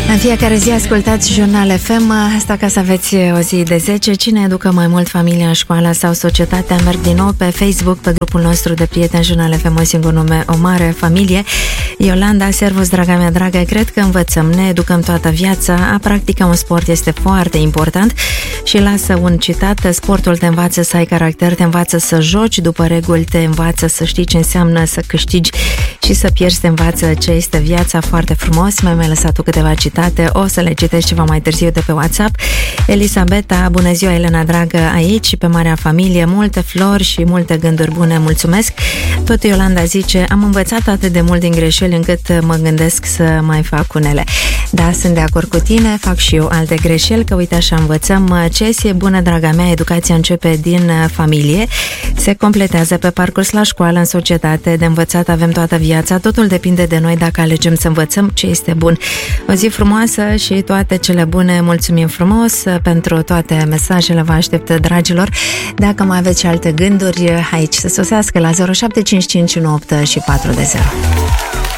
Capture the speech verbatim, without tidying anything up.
În fiecare zi ascultați Jurnal F M, asta ca să aveți o zi de zece. Cine educă mai mult familia, școala sau societatea? Merg din nou pe Facebook, pe grupul nostru de prieteni Jurnal F M, un singur nume, o mare familie. Iolanda, servus, draga mea dragă, cred că învățăm, ne educăm toată viața. A practica un sport este foarte important și lasă un citat: sportul te învață să ai caracter, te învață să joci după reguli, te învață să știi ce înseamnă să câștigi și să pierzi, te învață ce este viața. Foarte frumos, mi-ai mai lăsat tu câteva citate, o să le citesc ceva mai târziu de pe WhatsApp. Elisabeta, bună ziua Elena dragă, aici pe Marea Familie, multe flori și multe gânduri bune, mulțumesc. Tot Iolanda zice: am învățat atât de mult din greșeli încât mă gândesc să mai fac unele. Da, sunt de acord cu tine, fac și eu alte greșeli, că uite așa învățăm. Cesie, bună draga mea, educația începe din familie, se completează pe parcurs la școală, în societate, de învățat avem toată viața, totul depinde de noi dacă alegem să învățăm ce este bun. O zi frumoasă și toate cele bune, mulțumim frumos pentru toate mesajele, vă aștept, dragilor. Dacă mai aveți și alte gânduri, aici să sosească la zero șapte cinci cinci unu opt și patru de zero.